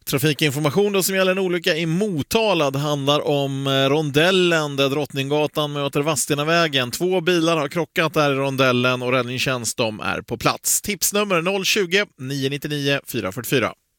Trafikinformation då som gäller en olycka i Motala. Det handlar om rondellen där Drottninggatan möter Vadstenavägen. 2 bilar har krockat där i rondellen och räddningstjänst de är på plats. Tipsnummer 020 999 444.